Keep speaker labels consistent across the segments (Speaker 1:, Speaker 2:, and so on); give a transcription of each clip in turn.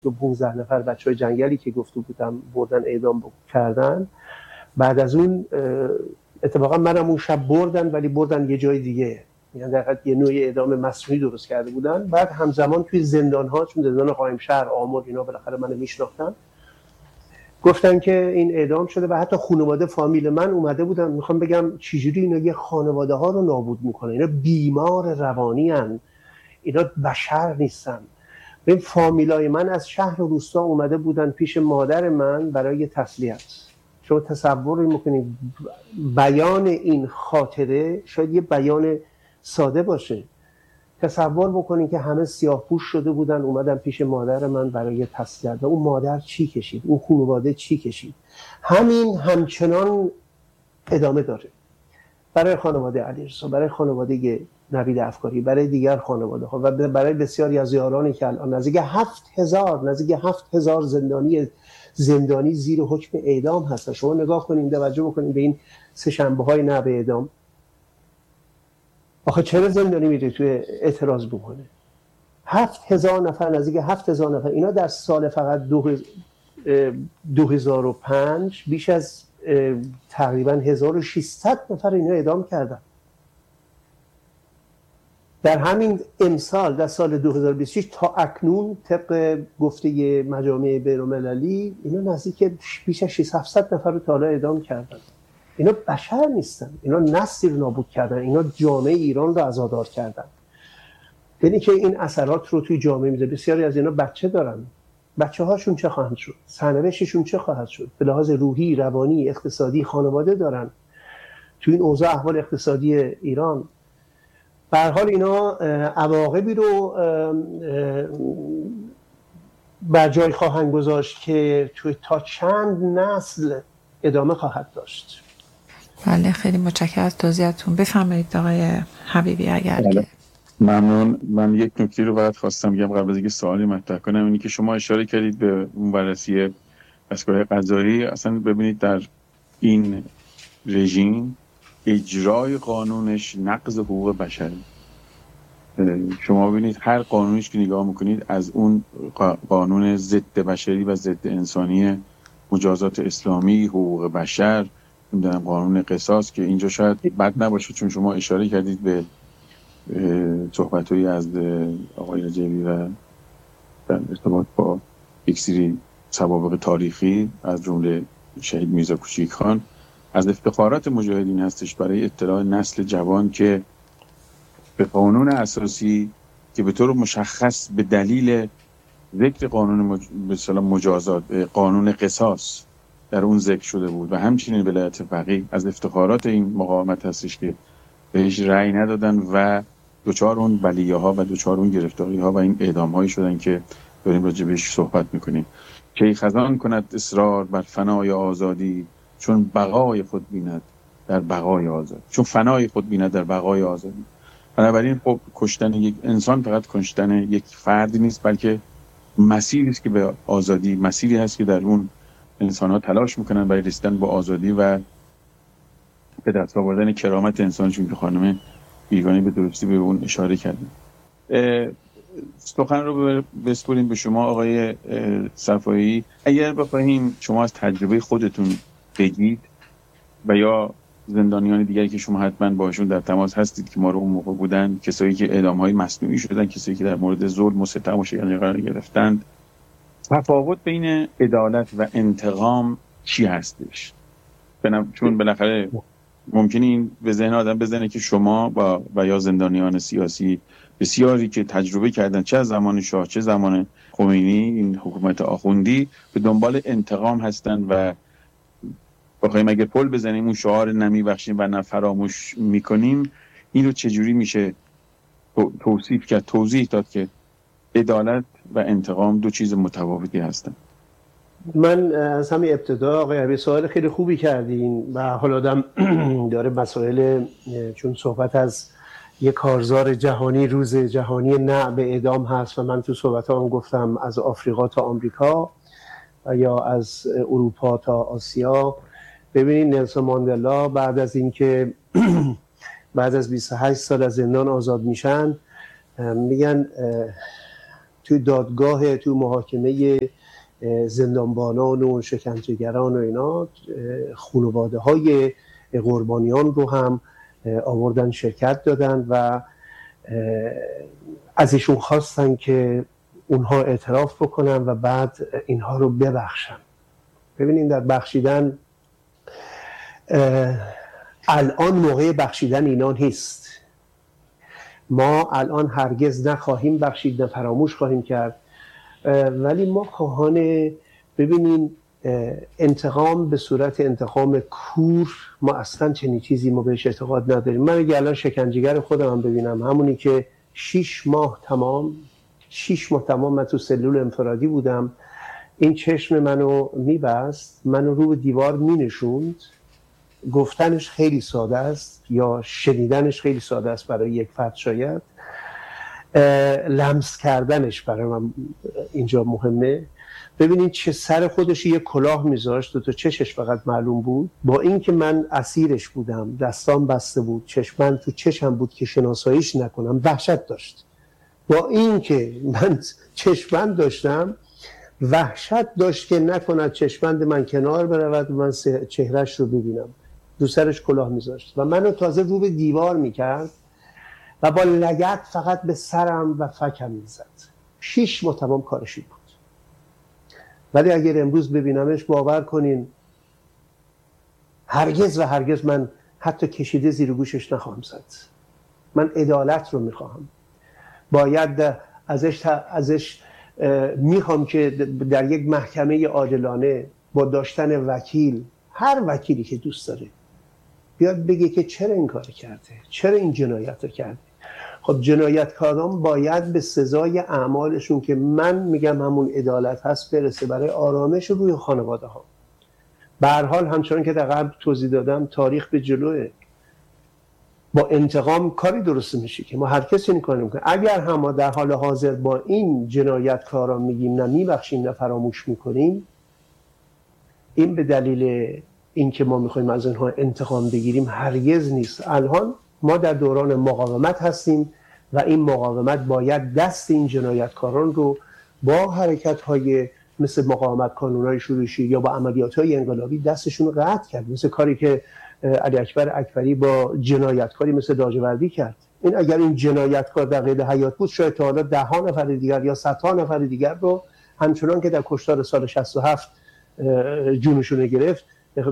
Speaker 1: 15 نفر بچهای جنگلی که گفته بودم بردن اعدام کردن. بعد از اون اتفاقا منم اون شب بردن، ولی بردن یه جای دیگه، یعنی در حقیقت یه نوع اعدام مصنوعی درست کرده بودن. بعد همزمان توی زندان‌ها، چون زندان قائمشهر، آمل، اینا بالاخره منو میشناختن، گفتن که این اعدام شده و حتی خانواده فامیل من اومده بودن. میخوام بگم چجوری اینا یه خانواده ها رو نابود میکنه. اینا بیمار روانی هن. اینا بشر نیستن. این فامیلای من از شهر و روستا اومده بودن پیش مادر من برای تسلیت. شما تصور میکنید بیان این خاطره شاید یه بیان ساده باشه. تصور بکنید که همه سیاه‌پوش شده بودن اومدن پیش مادر من برای تسلیت و اون مادر چی کشید، اون خانواده چی کشید. همین همچنان ادامه داره برای خانواده علیرضا، برای خانواده نوید افکاری، برای دیگر خانواده ها و برای بسیاری از یارانی که الان نزدیک 7000 زندانی زیر حکم اعدام هستن. شما نگاه کنید، توجه بکنید به این سه شنبه های نه به اعدام. آخه چرا زندانی میره توی اعتراض بکنه؟ 7000 نفر، نزدیک 7000 نفر. اینا در سال فقط 2005 بیش از تقریبا 1600 نفر اینا اعدام کردن. در همین امسال، در سال 2026 تا اکنون طبق گفته مجامع بین‌المللی اینا نزدیک بیش از 600 نفر رو تا حالا اعدام کردن. اینا بشر نیستن، اینا نسلی رو نابود کردن، اینا جامعه ایران رو عزادار کردن. یعنی که این اثرات رو توی جامعه میذاره. بسیاری از اینا بچه دارن، بچه هاشون چه خواهند شد، سرنوشتشون چه خواهد شد به لحاظ روحی، روانی، اقتصادی. خانواده دارن توی این اوضاع احوال اقتصادی ایران. به هر حال اینا عواقبی رو بر جای خواهند گذاشت که توی تا چند نسل ادامه خواهد داشت.
Speaker 2: بله، خیلی متشکرم از توضیحاتون. بفرمایید آقای حبیبی. اگر که
Speaker 3: ممنون. من یک نکته رو فقط خواستم بگم قبل از اینکه سوالی مطرح کنم، اینی که شما اشاره کردید به اون بررسی دستگاه قضایی. اصلا ببینید در این رژیم اجرای قانونش نقض حقوق بشری. شما ببینید هر قانونیش که نگاه میکنید، از اون قانون ضد بشری و ضد انسانی مجازات اسلامی، حقوق بشر، نمیدونم قانون قصاص، که اینجا شاید بد نباشه چون شما اشاره کردید به صحبت‌هایی از آقای رجبی و در ارتباط با یک سری سوابق تاریخی از جمله شهید میرزا کوچیک خان. از افتخارات مجاهدین هستش برای اطلاع نسل جوان که به قانون اساسی که به طور مشخص به دلیل ذکر قانون مجازات، قانون قصاص در اون ذکر شده بود و همچنین ولایت فقیه، از افتخارات این مقاومت هستش که بهش رأی ندادن و دوچار اون بلیه ها و دوچار اون گرفتاری ها و این اعدام هایی شدن که داریم راجع بهش صحبت میکنیم. که خزان کند اصرار بر فنای آزادی، چون بقای خود بیند در بقای آزادی، چون فنای خود بیند در بقای آزادی. بنابراین خب کشتن یک انسان فقط کشتن یک فردی نیست، بلکه مسیری است که به آزادی، مسیری هست که در اون انسان ها تلاش میکنن برای رسیدن به آزادی و به دست آوردن کرامت انسانشون که خانم بیگانی به درستی به اون اشاره کردن. سخن رو بسپریم به شما آقای صفایی. اگر بخواهیم شما از تجربه خودتون بگید و یا زندانیان دیگری که شما حتما باشون در تماس هستید که ما رو اون موقع بودن، کسایی که اعدام‌های مصنوعی شدن، کسایی که در مورد ظلم و ستم و شکنجه قرار گرفتند، تفاوت بین عدالت و انتقام چی هستش؟ چون بالاخره ممکنه این به ذهن آدم بزنه که شما و یا زندانیان سیاسی بسیاری که تجربه کردن، چه از زمان شاه چه زمان خمینی، این حکومت آخوندی، به دنبال انتقام هستن و بخوایم اگه پل بزنیم اون شعار نمیبخشیم و نه فراموش میکنیم، این رو چجوری میشه توصیف کرد، توضیح داد که عدالت و انتقام دو چیز متفاوتی هستن؟
Speaker 1: من از همین ابتدا آقای عبی سوال خیلی خوبی کردین و حالا آدم داره مسائل، چون صحبت از یک کارزار جهانی، روز جهانی نه به اعدام هست و من تو صحبتام گفتم از آفریقا تا آمریکا و یا از اروپا تا آسیا. ببینید نلسون ماندلا بعد از اینکه بعد از 28 سال از زندان آزاد میشن، میگن توی دادگاه، توی محاکمه زندانبانان و شکنجهگران و اینا خانواده های قربانیان رو هم آوردن شرکت دادن و از ایشون خواستن که اونها اعتراف بکنن و بعد اینها رو ببخشن. ببینید در بخشیدن الان موقع بخشیدن اینا نیست. ما الان هرگز نخواهیم بخشید، نه فراموش خواهیم کرد، ولی ما خواهان ببینین انتقام به صورت انتقام کور، ما اصلا چنین چیزی ما بهش اعتقاد نداریم. من اگه الان شکنجهگر خودم هم ببینم، همونی که 6 ماه تمام من تو سلول انفرادی بودم، این چشم منو میبست، منو رو به دیوار مینشوند، گفتنش خیلی ساده است یا شنیدنش خیلی ساده است برای یک فرد، شاید لمس کردنش برای من اینجا مهمه. ببینید چه سر خودش یه کلاه میذاشت، تو چشش فقط معلوم بود، با اینکه من اسیرش بودم، دستام بسته بود، چشمم تو چشم بود که شناساییش نکنم، وحشت داشت. با اینکه من چشمند داشتم، وحشت داشت که نکند چشمند من کنار برود و من چهرش رو ببینم. دو سرش کلاه میذاشت و منو تازه رو به دیوار میکرد و با لگد فقط به سرم و فکم میزد. 6 ماه تمام کارشی بود. ولی اگر امروز ببینمش، باور کنین هرگز و هرگز من حتی کشیده زیر گوشش نخواهم زد. من عدالت رو میخواهم. باید ازش میخوام که در یک محکمه عادلانه با داشتن وکیل، هر وکیلی که دوست داره بیاد بگه که چرا این کار کرده، چرا این جنایت رو کرده. خب جنایتکاران باید به سزای اعمالشون که من میگم همون عدالت هست برسه، برای آرامش روی خانواده ها. به هر حال همچنان که در قبل توضیح دادم، تاریخ به جلوه. با انتقام کاری درست میشه که ما هر کسی این کاری میکنه. اگر هم ما در حال حاضر با این جنایتکاران میگیم نه میبخشیم نه فراموش میکنیم، این به دلیل اینکه ما میخوایم از اینها انتقام بگیریم هرگز نیست. الان ما در دوران مقاومت هستیم و این مقاومت باید دست این جنایتکاران رو با حرکت‌های مثل مقاومت کانون‌های شورشی یا با عملیات‌های انقلابی دستشون رو قطع کرد، مثل کاری که علی اکبر اکبری با جنایتکاری مثل لاجوردی کرد. این اگر این جنایتکار در قید حیات بود، شاید تا حالا 10 نفر دیگر یا 100 نفر دیگر رو همچنان که در کشتار سال 67 جونشون گرفت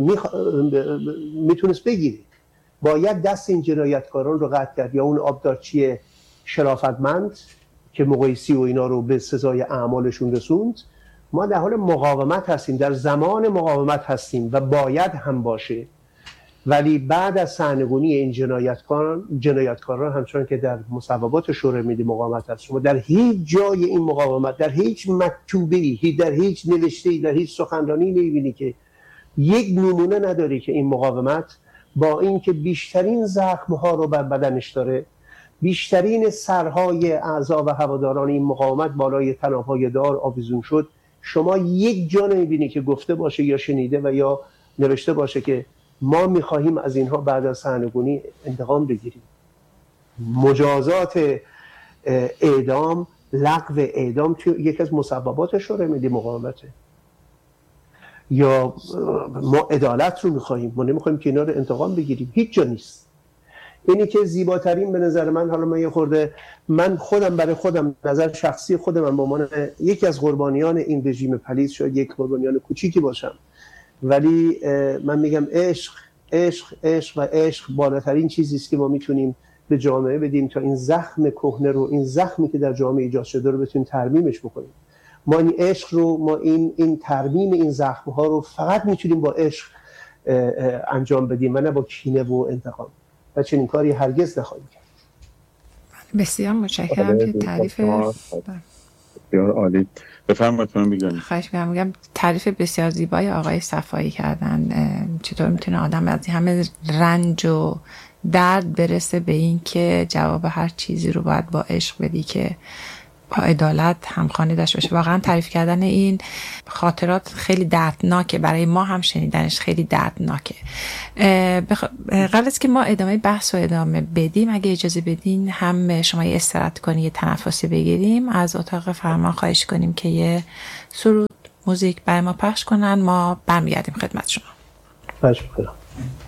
Speaker 1: میتونست بگیره. باید دست این جنایتکاران رو قطع کرد، یا اون آبدارچی شرافتمند که مقایسی و اینا رو به سزای اعمالشون رسوند. ما در حال مقاومت هستیم، در زمان مقاومت هستیم و باید هم باشه. ولی بعد از سرنگونی این جنایتکاران همچنان که در مصوبات شورای ملی مقاومت هست، شما در هیچ جای این مقاومت، در هیچ مکتوبه‌ای، در هیچ نوشته‌ای، در هیچ سخنرانی نمی‌بینی که یک نمونه نداری که این مقاومت با اینکه بیشترین زخم‌ها رو بر بدنش داره، بیشترین سرهای اعضا و هواداران این مقاومت بالای طناب‌های دار آویزون شد، شما یک جا نمی‌بینی که گفته باشه یا شنیده و یا نوشته باشه که ما می‌خواهیم از اینها بعد از سرنگونی انتقام بگیریم. مجازات اعدام، لغو اعدام توی یکی از مصوبات شورای ملی مقاومته. یا ما عدالت رو می‌خواهیم، ما نمی‌خوایم که اینا رو انتقام بگیریم، هیچ جا نیست. اینی که زیباترین به نظر من، حالا من یه خورده من خودم برای خودم نظر شخصی خودم به عنوان یکی از قربانیان این رژیم پلیس، شاید یک قربانیان کوچیکی باشم، ولی من میگم عشق عشق عشق و عشق بالاترین چیزی است که ما میتونیم به جامعه بدیم تا این زخم کهنه رو، این زخمی که در جامعه ایجاد شده رو بتونیم ترمیمش بکنیم. ما این عشق رو، ما این ترمیم این زخم ها رو فقط میتونیم با عشق انجام بدیم و نه با کینه و انتقام، و چنین کاری هرگز نخواهیم کرد.
Speaker 2: بسیار متشکرم که تعریف
Speaker 3: بسیار عالی. بفرمایید میگم.
Speaker 2: خواهش می‌کنم. تعریف بسیار زیبای آقای صفایی کردن. چطور میتونه آدم از همه رنج و درد برسه به این که جواب هر چیزی رو باید با عشق بدی که با عدالت همخوانی داشته باشه. واقعا تعریف کردن این خاطرات خیلی دردناکه، برای ما هم شنیدنش خیلی دردناکه. قبل از که ما ادامه بحث و ادامه بدیم، اگه اجازه بدین هم شما یه استراحت کنی، یه تنفسی بگیریم، از اتاق فرمان خواهش کنیم که یه سرود موزیک برای ما پخش کنن، ما برمیگردیم خدمت شما.
Speaker 1: باشه.